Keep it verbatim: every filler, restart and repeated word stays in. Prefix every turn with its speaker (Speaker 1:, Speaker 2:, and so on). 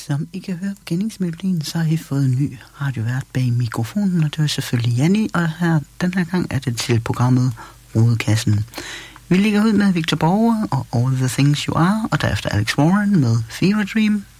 Speaker 1: Som I kan høre på kendingsmelodien, så har I fået en ny radiovært bag mikrofonen, og det er selvfølgelig Janni, og her, den her gang er det til programmet Rodekassen. Vi ligger ud med Victor Borge og All the Things You Are, og derefter Alex Warren med Fever Dream.